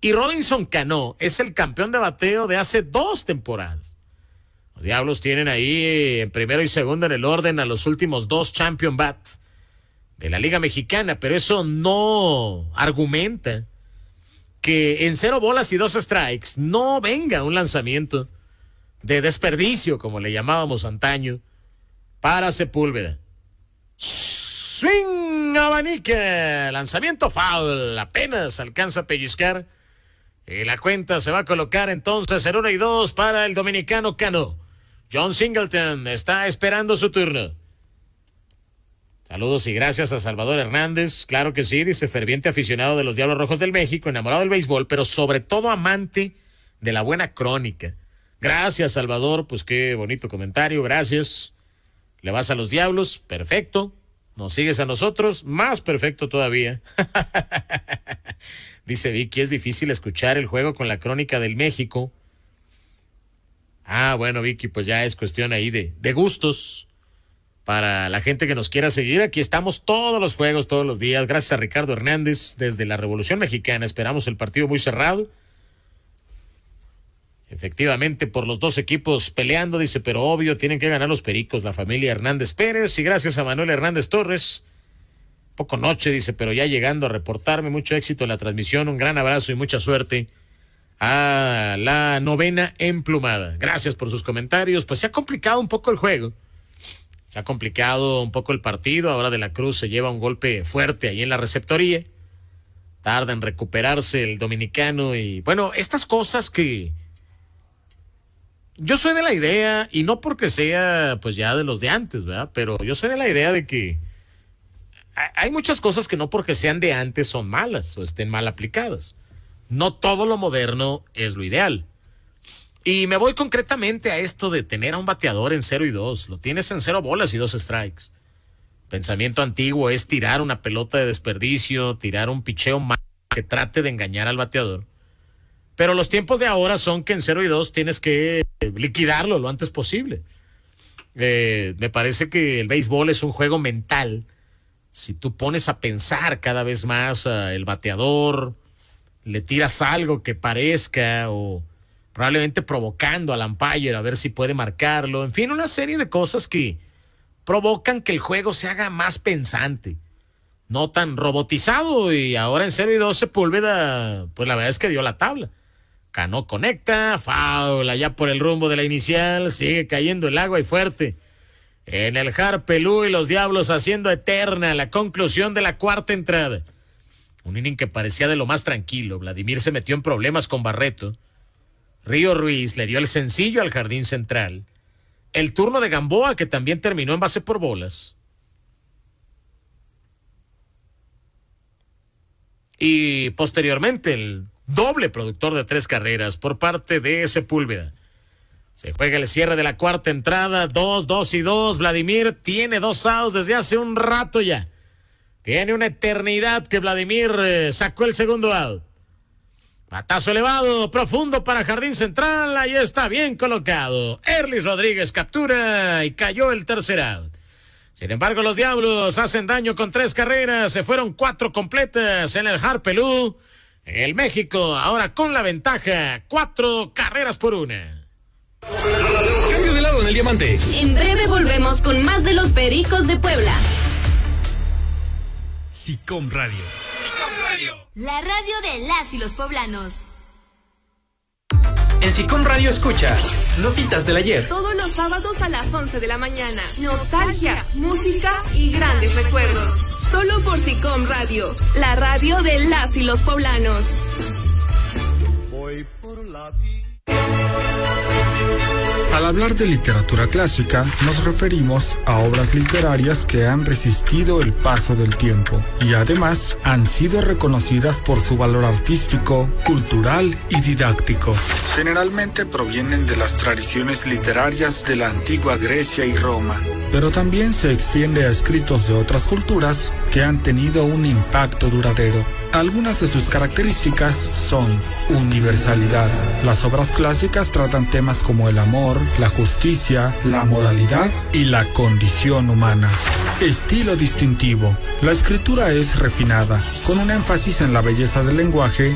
Y Robinson Cano es el campeón de bateo de hace 2 temporadas. Los Diablos tienen ahí en primero y segundo en el orden a los últimos 2 champion bats de la Liga Mexicana, pero eso no argumenta que en 0 bolas y 2 strikes no venga un lanzamiento de desperdicio, como le llamábamos antaño, para Sepúlveda. Swing, abanica, lanzamiento foul, apenas alcanza a pellizcar y la cuenta se va a colocar entonces en 1-2 para el dominicano Cano. John Singleton está esperando su turno. Saludos y gracias a Salvador Hernández, claro que sí, dice ferviente aficionado de los Diablos Rojos del México, enamorado del béisbol, pero sobre todo amante de la buena crónica. Gracias, Salvador, pues qué bonito comentario, gracias. Le vas a los Diablos, perfecto. Nos sigues a nosotros, más perfecto todavía. Dice Vicky, es difícil escuchar el juego con la crónica del México. Bueno, Vicky, pues ya es cuestión ahí de gustos. Para la gente que nos quiera seguir, aquí estamos todos los juegos, todos los días. Gracias a Ricardo Hernández, desde la Revolución Mexicana. Esperamos el partido muy cerrado. Efectivamente, por los 2 equipos peleando, dice, pero obvio, tienen que ganar los Pericos, la familia Hernández Pérez. Y gracias a Manuel Hernández Torres. Poco noche, dice, pero ya llegando a reportarme. Mucho éxito en la transmisión, un gran abrazo y mucha suerte a la 9ª emplumada. Gracias por sus comentarios. Pues se ha complicado un poco el juego. Se ha complicado un poco el partido. Ahora De la Cruz se lleva un golpe fuerte ahí en la receptoría. Tarda en recuperarse el dominicano. Y bueno, estas cosas que yo soy de la idea, y no porque sea pues ya de los de antes, ¿verdad? Pero yo soy de la idea de que hay muchas cosas que no porque sean de antes son malas o estén mal aplicadas. No todo lo moderno es lo ideal. Y me voy concretamente a esto de tener a un bateador en 0-2. Lo tienes en 0 bolas y 2 strikes. Pensamiento antiguo es tirar una pelota de desperdicio, tirar un picheo mal que trate de engañar al bateador. Pero los tiempos de ahora son que en 0-2 tienes que liquidarlo lo antes posible. Me parece que el béisbol es un juego mental. Si tú pones a pensar cada vez más el bateador, le tiras algo que parezca o probablemente provocando al umpire a ver si puede marcarlo. En fin, una serie de cosas que provocan que el juego se haga más pensante, no tan robotizado. Y ahora en 0-2 Sepúlveda, pues la verdad es que dio la tabla. Cano conecta, foul allá por el rumbo de la inicial, sigue cayendo el agua y fuerte en el Harpelú y los Diablos haciendo eterna la conclusión de la 4ª entrada. Un inning que parecía de lo más tranquilo. Vladimir se metió en problemas con Barreto. Río Ruiz le dio el sencillo al jardín central. El turno de Gamboa, que también terminó en base por bolas. Y posteriormente el doble productor de 3 carreras por parte de Sepúlveda. Se juega el cierre de la 4ª entrada, 2-2. Vladimir tiene 2 outs desde hace un rato ya. Tiene una eternidad que Vladimir sacó el segundo out. Batazo elevado, profundo para jardín central, ahí está bien colocado. Erlis Rodríguez captura y cayó el tercer out. Sin embargo, los Diablos hacen daño con 3 carreras, se fueron 4 completas en el Harpelú. El México ahora con la ventaja, 4 carreras por 1. Cambio de lado en el diamante. En breve volvemos con más de los Pericos de Puebla. SICOM Radio. La radio de las y los poblanos. En SICOM Radio escucha Notitas del Ayer. Todos los sábados a las 11 de la mañana. Nostalgia, música y grandes recuerdos. Solo por SICOM Radio, la radio de las y los poblanos. Voy por la vida. Al hablar de literatura clásica, nos referimos a obras literarias que han resistido el paso del tiempo y además han sido reconocidas por su valor artístico, cultural y didáctico. Generalmente provienen de las tradiciones literarias de la antigua Grecia y Roma, pero también se extiende a escritos de otras culturas que han tenido un impacto duradero. Algunas de sus características son universalidad. Las obras clásicas tratan temas como el amor, la justicia, la moralidad y la condición humana. Estilo distintivo. La escritura es refinada, con un énfasis en la belleza del lenguaje